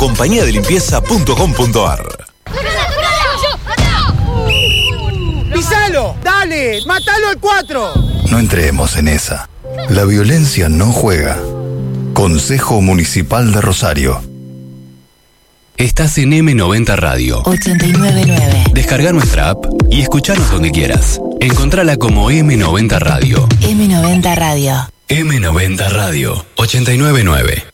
compañiadelimpieza.com.ar. ¡Pisalo! ¡Dale! ¡Mátalo al 4! No entremos en esa. La violencia no juega. Consejo Municipal de Rosario. Estás en M90 Radio 899. Descarga nuestra app y escuchanos donde quieras. Encontrala como M90 Radio. M90 Radio. M90 Radio 899.